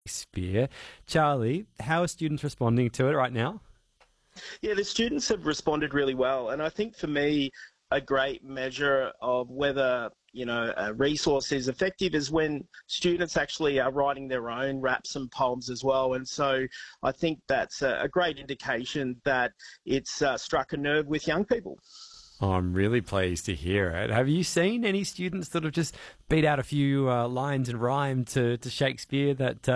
Shakespeare. Charlie, how are students responding to it right now? Yeah, the students have responded really well, and I think for me, a great measure of whether a resource is effective is when students actually are writing their own raps and poems as well. And so I think that's a great indication that it's struck a nerve with young people. Oh, I'm really pleased to hear it. Have you seen any students that have just beat out a few lines and rhyme to Shakespeare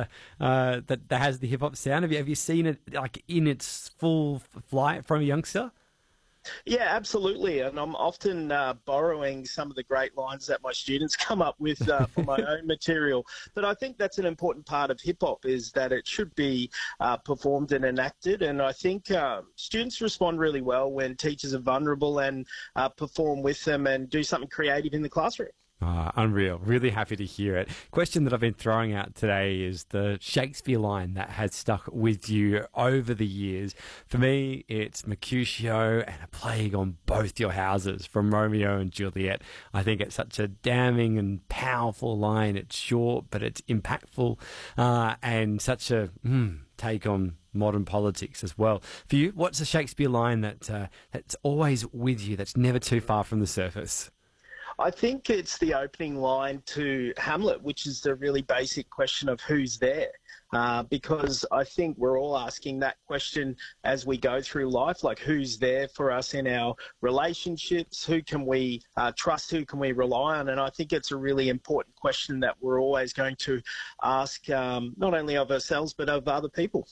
that has the hip hop sound? Have you seen it like in its full flight from a youngster? Yeah, absolutely. And I'm often borrowing some of the great lines that my students come up with for my own material. But I think that's an important part of hip hop is that it should be performed and enacted. And I think students respond really well when teachers are vulnerable and perform with them and do something creative in the classroom. Unreal. Really happy to hear it. Question that I've been throwing out today is the Shakespeare line that has stuck with you over the years. For me, it's Mercutio and a plague on both your houses from Romeo and Juliet. I think it's such a damning and powerful line. It's short, but it's impactful and such a take on modern politics as well. For you, what's a Shakespeare line that's always with you, that's never too far from the surface? I think it's the opening line to Hamlet, which is the really basic question of who's there. Because I think we're all asking that question as we go through life, like who's there for us in our relationships, who can we trust, who can we rely on? And I think it's a really important question that we're always going to ask, not only of ourselves, but of other people.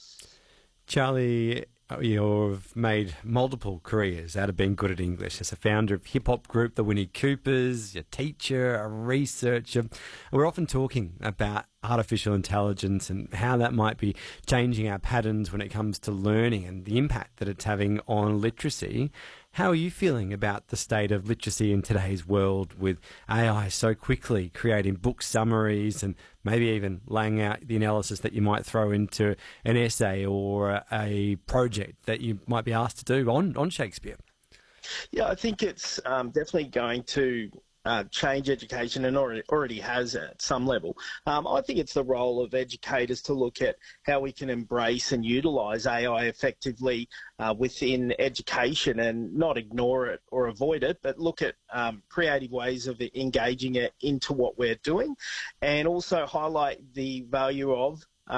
Charlie, you've made multiple careers out of being good at English. As a founder of hip-hop group, the Winnie Coopers, a teacher, a researcher. We're often talking about artificial intelligence and how that might be changing our patterns when it comes to learning and the impact that it's having on literacy. How are you feeling about the state of literacy in today's world with AI so quickly creating book summaries and maybe even laying out the analysis that you might throw into an essay or a project that you might be asked to do on Shakespeare? Yeah, I think it's definitely going to change education and already has at some level. I think it's the role of educators to look at how we can embrace and utilise AI effectively within education and not ignore it or avoid it, but look at creative ways of engaging it into what we're doing and also highlight the value of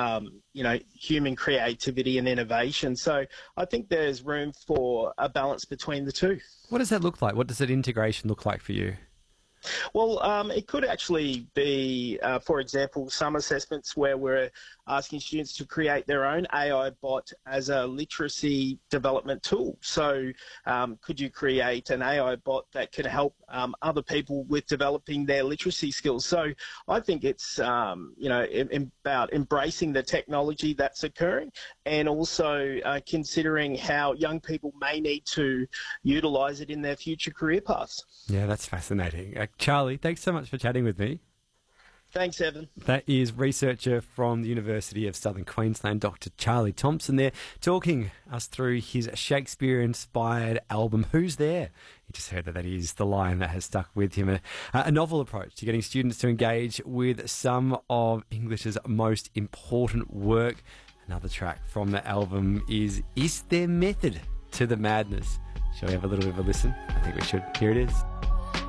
human creativity and innovation. So I think there's room for a balance between the two. What does that look like? What does that integration look like for you? Well, it could actually be, for example, some assessments where we're asking students to create their own AI bot as a literacy development tool. So could you create an AI bot that can help other people with developing their literacy skills? So I think it's, about embracing the technology that's occurring and also considering how young people may need to utilise it in their future career paths. Yeah, that's fascinating. Charlie, thanks so much for chatting with me. Thanks, Evan. That is researcher from the University of Southern Queensland, Dr. Charlie Thompson there, talking us through his Shakespeare-inspired album, Who's There? You just heard that is the line that has stuck with him. A novel approach to getting students to engage with some of English's most important work. Another track from the album is There Method to the Madness? Shall we have a little bit of a listen? I think we should. Here it is.